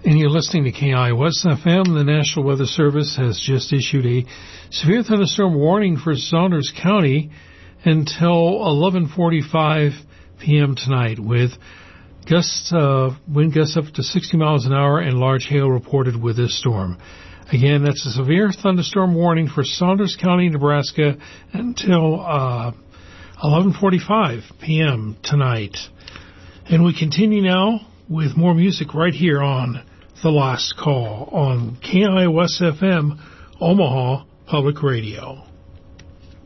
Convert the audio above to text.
And you're listening to KIOS FM. The National Weather Service has just issued a severe thunderstorm warning for Saunders County until 11:45 p.m. tonight, with wind gusts up to 60 miles an hour and large hail reported with this storm. Again, that's a severe thunderstorm warning for Saunders County, Nebraska until 11:45 p.m. tonight. And we continue now with more music right here on The Last Call on KIOS FM, Omaha Public Radio.